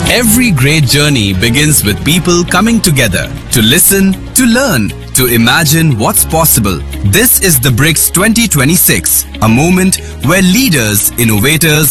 Every great journey begins with people coming together to listen, to learn, to imagine what's possible. This is the BRICS 2026, a moment where leaders, innovators,